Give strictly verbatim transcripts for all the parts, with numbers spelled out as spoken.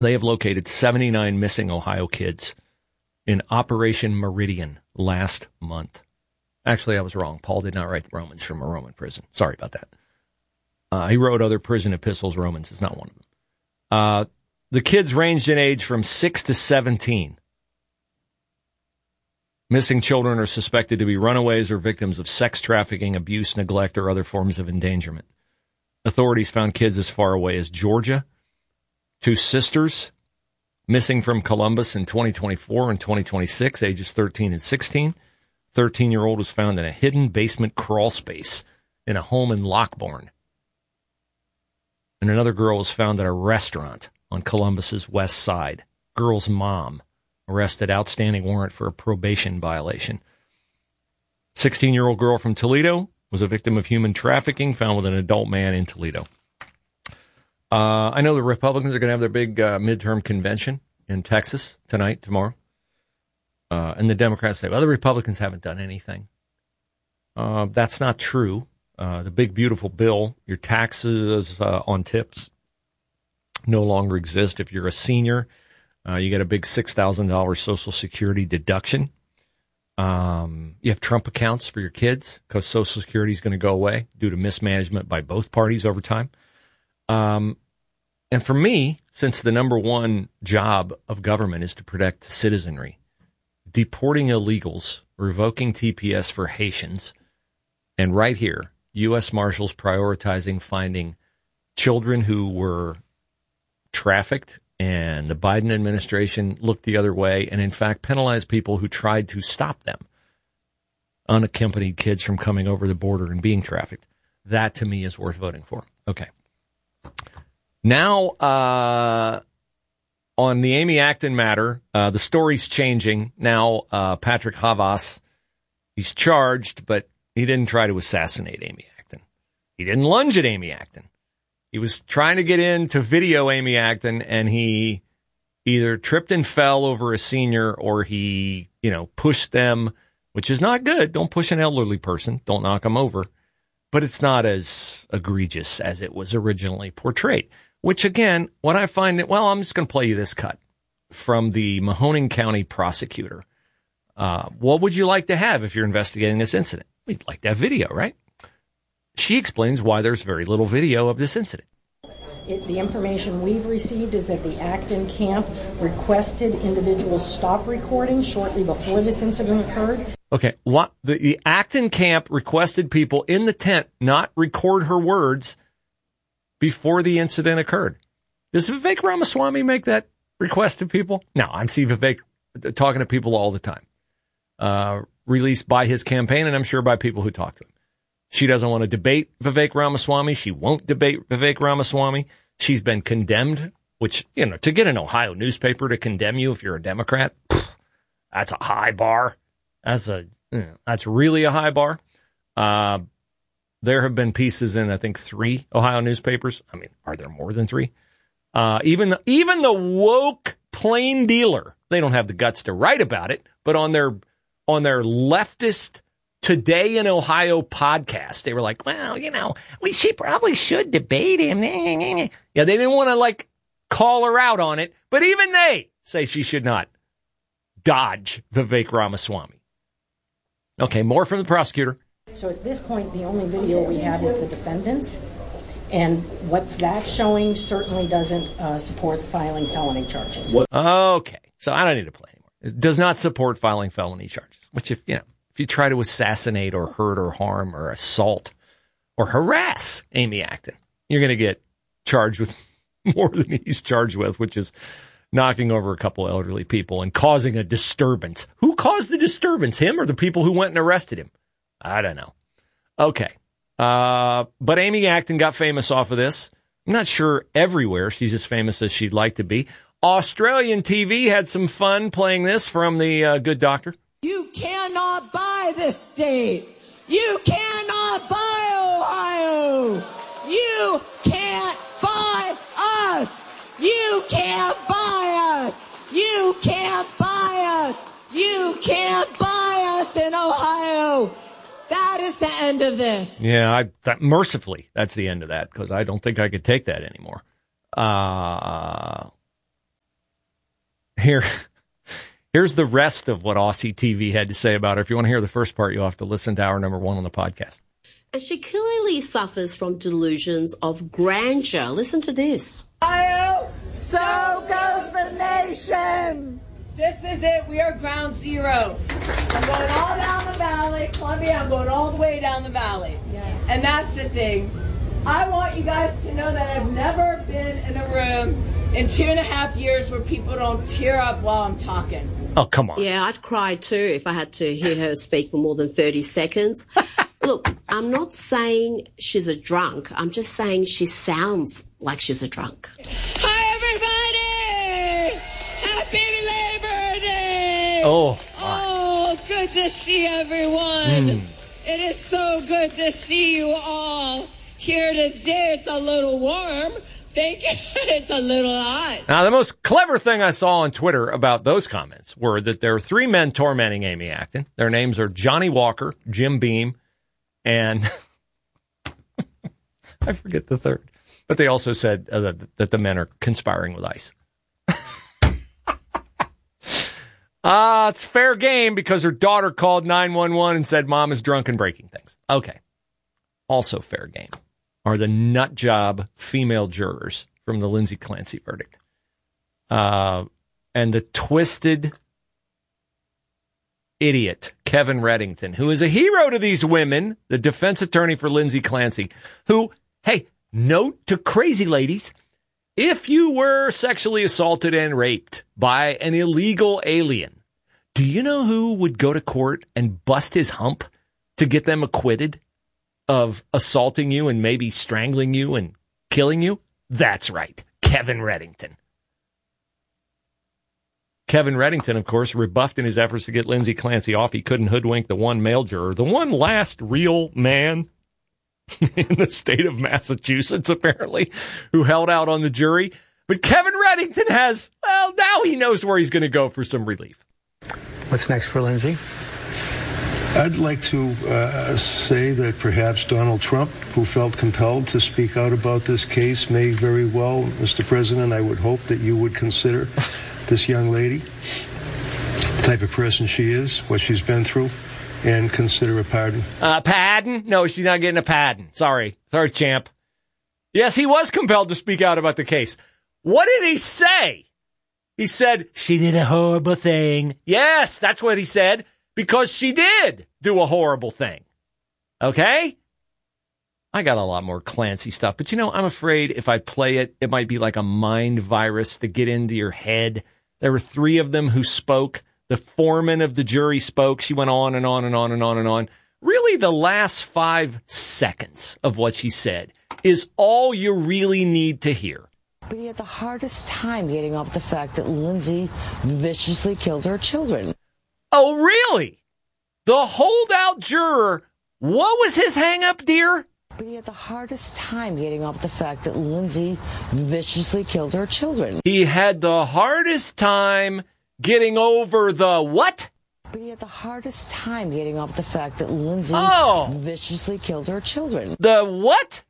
They have located seventy-nine missing Ohio kids in Operation Meridian last month. Actually, I was wrong. Paul did not write Romans from a Roman prison. Sorry about that. Uh, he wrote other prison epistles. Romans is not one of them. Uh, the kids ranged in age from six to seventeen. Missing children are suspected to be runaways or victims of sex trafficking, abuse, neglect, or other forms of endangerment. Authorities found kids as far away as Georgia. Two sisters missing from Columbus in twenty twenty-four and twenty twenty-six, ages thirteen and sixteen. thirteen-year-old was found in a hidden basement crawl space in a home in Lockbourne. And another girl was found at a restaurant on Columbus's west side. Girl's mom arrested, outstanding warrant for a probation violation. sixteen-year-old girl from Toledo was a victim of human trafficking, found with an adult man in Toledo. Uh, I know the Republicans are going to have their big uh, midterm convention in Texas tonight, tomorrow. Uh, and the Democrats say, well, the Republicans haven't done anything. Uh, that's not true. Uh, the big, beautiful bill, your taxes uh, on tips no longer exist. If you're a senior, uh, you get a big six thousand dollars Social Security deduction. Um, you have Trump accounts for your kids because Social Security is going to go away due to mismanagement by both parties over time. Um, and for me, since the number one job of government is to protect citizenry, deporting illegals, revoking T P S for Haitians, and right here, U S Marshals prioritizing finding children who were trafficked, and the Biden administration looked the other way and, in fact, penalized people who tried to stop them, unaccompanied kids from coming over the border and being trafficked. That, to me, is worth voting for. Okay. Now, uh, on the Amy Acton matter, uh, the story's changing. Now, uh, Patrick Havas, he's charged, but he didn't try to assassinate Amy Acton. He didn't lunge at Amy Acton. He was trying to get in to video Amy Acton, and he either tripped and fell over a senior or he, you know, pushed them, which is not good. Don't push an elderly person. Don't knock them over. But it's not as egregious as it was originally portrayed. Which, again, what I find, well, I'm just going to play you this cut from the Mahoning County prosecutor. Uh, what would you like to have if you're investigating this incident? We'd like to have video, right? She explains why there's very little video of this incident. It, the information we've received is that the Acton camp requested individuals stop recording shortly before this incident occurred. Okay, what the, the Acton camp requested people in the tent not record her words before the incident occurred. Does Vivek Ramaswamy make that request to people? No, I'm see Vivek talking to people all the time. Uh, released by his campaign, and I'm sure by people who talk to him. She doesn't want to debate Vivek Ramaswamy. She won't debate Vivek Ramaswamy. She's been condemned, which, you know, to get an Ohio newspaper to condemn you if you're a Democrat, pff, that's a high bar. That's a you know, that's really a high bar. Uh, there have been pieces in, I think, three Ohio newspapers. I mean, are there more than three? Uh, even the, even the woke plain dealer, they don't have the guts to write about it, but on their on their leftist Today in Ohio podcast, they were like, well, you know, we she probably should debate him. Yeah, they didn't want to, like, call her out on it, but even they say she should not dodge Vivek Ramaswamy. Okay, more from the prosecutor. So at this point, the only video we have is the defendants, and what's that showing certainly doesn't uh, support filing felony charges. What? Okay, so I don't need to play anymore. It does not support filing felony charges, which, if, you know, if you try to assassinate or hurt or harm or assault or harass Amy Acton, you're going to get charged with more than he's charged with, which is knocking over a couple elderly people and causing a disturbance. Who caused the disturbance, him or the people who went and arrested him? I don't know. Okay. Uh, but Amy Acton got famous off of this. I'm not sure everywhere she's as famous as she'd like to be. Australian T V had some fun playing this from the uh, Good Doctor. You cannot buy this state. You cannot buy Ohio. You can't buy us. You can't buy us. You can't buy us. You can't buy us in Ohio. That is the end of this. Yeah, I that, mercifully, that's the end of that, because I don't think I could take that anymore. Uh, Here, here's the rest of what Aussie T V had to say about her. If you want to hear the first part, you'll have to listen to hour number one on the podcast. And she clearly suffers from delusions of grandeur. Listen to this. Ohio, so goes the nation. This is it. We are ground zero. I'm going all down the valley. Columbia, I'm going all the way down the valley. Yes. And that's the thing. I want you guys to know that I've never been in a room in two and a half years where people don't tear up while I'm talking. Oh, come on. Yeah, I'd cry too if I had to hear her speak for more than thirty seconds. Look, I'm not saying she's a drunk. I'm just saying she sounds like she's a drunk. Hi, everybody! Happy Labor Day! Oh. Oh, good to see everyone. Mm. It is so good to see you all here today. It's a little warm. Thank you. It's a little hot. Now, the most clever thing I saw on Twitter about those comments were that there are three men tormenting Amy Acton. Their names are Johnny Walker, Jim Beam, and I forget the third. But they also said uh, that, that the men are conspiring with ICE. Ah, uh, it's fair game because her daughter called nine one one and said mom is drunk and breaking things. Okay. Also fair game are the nut job female jurors from the Lindsay Clancy verdict. Uh, and the twisted idiot, Kevin Reddington, who is a hero to these women, the defense attorney for Lindsay Clancy, who, hey, note to crazy ladies, if you were sexually assaulted and raped by an illegal alien, do you know who would go to court and bust his hump to get them acquitted of assaulting you and maybe strangling you and killing you? That's right, Kevin Reddington. Kevin Reddington, of course, rebuffed in his efforts to get Lindsay Clancy off. He couldn't hoodwink the one male juror, the one last real man in the state of Massachusetts, apparently, who held out on the jury. But Kevin Reddington has, well, now he knows where he's going to go for some relief. What's next for Lindsay? I'd like to uh, say that perhaps Donald Trump, who felt compelled to speak out about this case, may very well, Mister President, I would hope that you would consider this young lady, the type of person she is, what she's been through, and consider a pardon. Uh, pardon? No, she's not getting a pardon. Sorry. Sorry, champ. Yes, he was compelled to speak out about the case. What did he say? He said, she did a horrible thing. Yes, that's what he said. Because she did do a horrible thing. Okay? I got a lot more Clancy stuff. But, you know, I'm afraid if I play it, it might be like a mind virus to get into your head. There were three of them who spoke. The foreman of the jury spoke. She went on and on and on and on and on. Really, the last five seconds of what she said is all you really need to hear. But he had the hardest time getting off the fact that Lindsay viciously killed her children. Oh, really? The holdout juror, what was his hang-up, dear? But he had the hardest time getting off the fact that Lindsay viciously killed her children. He had the hardest time getting over the what? But he had the hardest time getting off the fact that Lindsay oh. viciously killed her children. The what?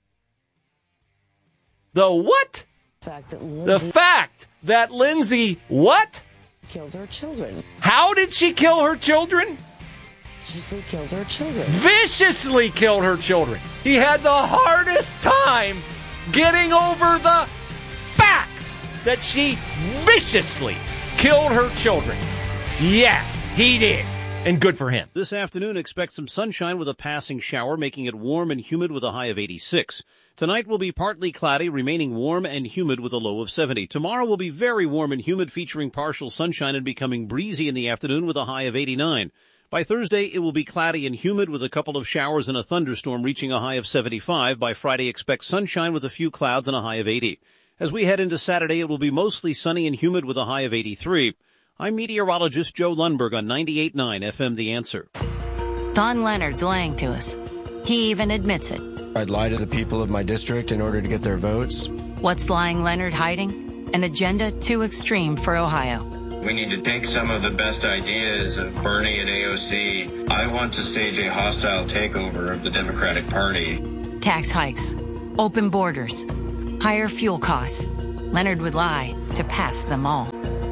The what? The fact that Lindsay, the fact that Lindsay what? Killed her children. How did she kill her children? Viciously killed her children. Viciously killed her children. He had the hardest time getting over the fact that she viciously killed her children. Yeah, he did. And good for him. This afternoon, expect some sunshine with a passing shower, making it warm and humid with a high of eighty-six. Tonight will be partly cloudy, remaining warm and humid with a low of seventy. Tomorrow will be very warm and humid, featuring partial sunshine and becoming breezy in the afternoon with a high of eighty-nine. By Thursday, it will be cloudy and humid with a couple of showers and a thunderstorm, reaching a high of seventy-five. By Friday, expect sunshine with a few clouds and a high of eighty. As we head into Saturday, it will be mostly sunny and humid with a high of eighty-three. I'm meteorologist Joe Lundberg on ninety-eight point nine F M The Answer. Don Leonard's lying to us. He even admits it. I'd lie to the people of my district in order to get their votes. What's lying Leonard hiding? An agenda too extreme for Ohio. We need to take some of the best ideas of Bernie and A O C. I want to stage a hostile takeover of the Democratic Party. Tax hikes, open borders, higher fuel costs. Leonard would lie to pass them all.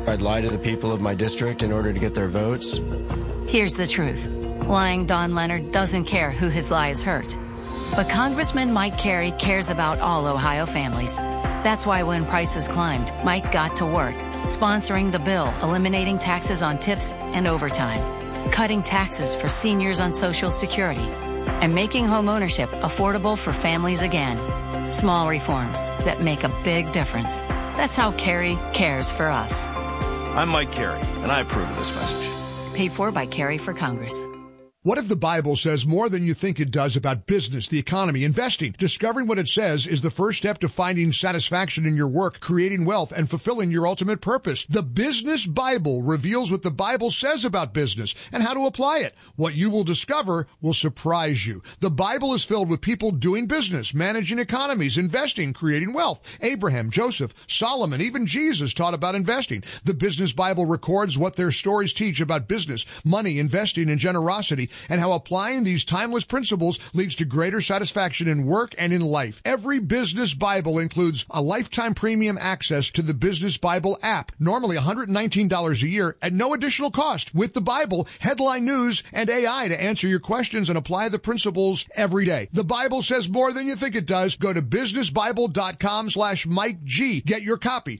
I'd lie to the people of my district in order to get their votes. Here's the truth. Lying Don Leonard doesn't care who his lies hurt. But Congressman Mike Carey cares about all Ohio families. That's why when prices climbed, Mike got to work, sponsoring the bill eliminating taxes on tips and overtime, cutting taxes for seniors on Social Security, and making homeownership affordable for families again. Small reforms that make a big difference. That's how Carey cares for us. I'm Mike Carey, and I approve of this message. Paid for by Carey for Congress. What if the Bible says more than you think it does about business, the economy, investing? Discovering what it says is the first step to finding satisfaction in your work, creating wealth, and fulfilling your ultimate purpose. The Business Bible reveals what the Bible says about business and how to apply it. What you will discover will surprise you. The Bible is filled with people doing business, managing economies, investing, creating wealth. Abraham, Joseph, Solomon, even Jesus taught about investing. The Business Bible records what their stories teach about business, money, investing, and generosity, and how applying these timeless principles leads to greater satisfaction in work and in life. Every Business Bible includes a lifetime premium access to the Business Bible app, normally one hundred nineteen dollars a year at no additional cost. With the Bible, headline news, and A I to answer your questions and apply the principles every day. The Bible says more than you think it does. Go to businessbible.com slash Mike G. Get your copy.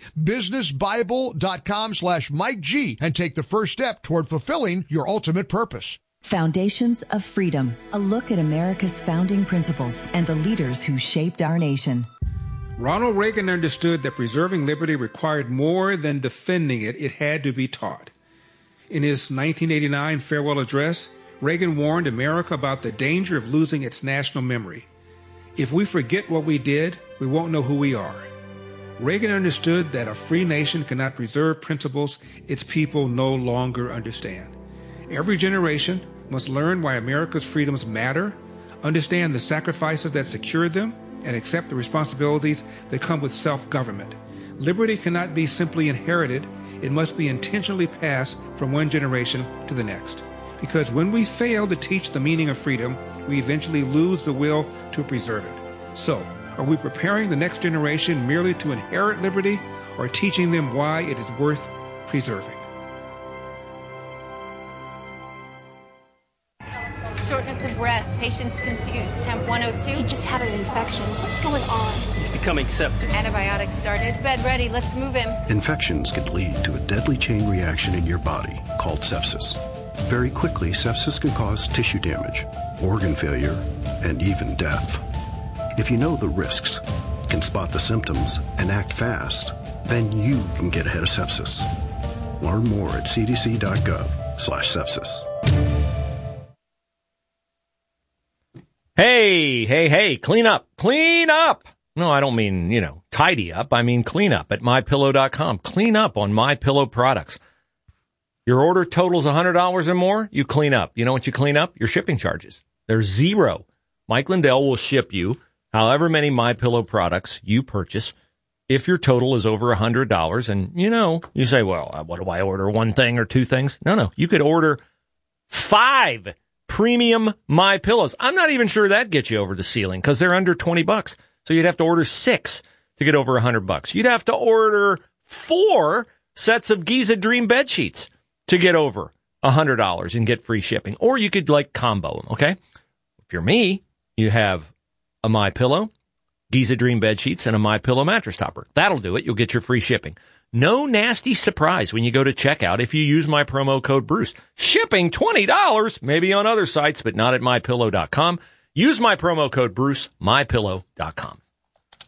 businessbible.com slash Mike G. and take the first step toward fulfilling your ultimate purpose. Foundations of Freedom, a look at America's founding principles and the leaders who shaped our nation. Ronald Reagan understood that preserving liberty required more than defending it, it had to be taught. In his nineteen eighty-nine farewell address, Reagan warned America about the danger of losing its national memory. If we forget what we did, we won't know who we are. Reagan understood that a free nation cannot preserve principles its people no longer understand. Every generation must learn why America's freedoms matter, understand the sacrifices that secured them, and accept the responsibilities that come with self-government. Liberty cannot be simply inherited. It must be intentionally passed from one generation to the next. Because when we fail to teach the meaning of freedom, we eventually lose the will to preserve it. So, are we preparing the next generation merely to inherit liberty, or teaching them why it is worth preserving? Shortness of breath, patient's confused, temp one oh two. He just had an infection. What's going on? He's becoming septic. Antibiotics started. Bed ready. Let's move him. Infections can lead to a deadly chain reaction in your body called sepsis. Very quickly, sepsis can cause tissue damage, organ failure, and even death. If you know the risks, can spot the symptoms, and act fast, then you can get ahead of sepsis. Learn more at cdc.gov slash sepsis. Hey, hey, hey, clean up, clean up. No, I don't mean, you know, tidy up. I mean clean up at my pillow dot com. Clean up on MyPillow products. Your order totals one hundred dollars or more, you clean up. You know what you clean up? Your shipping charges. They're zero. Mike Lindell will ship you however many MyPillow products you purchase if your total is over one hundred dollars. And, you know, you say, well, what do I order, one thing or two things? No, no. You could order five premium MyPillows. I'm not even sure that gets you over the ceiling because they're under twenty bucks. So you'd have to order six to get over one hundred bucks. You'd have to order four sets of Giza Dream bed sheets to get over one hundred dollars and get free shipping. Or you could like combo them, okay? If you're me, you have a MyPillow, Giza Dream bed sheets, and a MyPillow mattress topper. That'll do it. You'll get your free shipping. No nasty surprise when you go to checkout if you use my promo code Bruce. Shipping twenty dollars, maybe on other sites, but not at my pillow dot com. Use my promo code Bruce, my pillow dot com.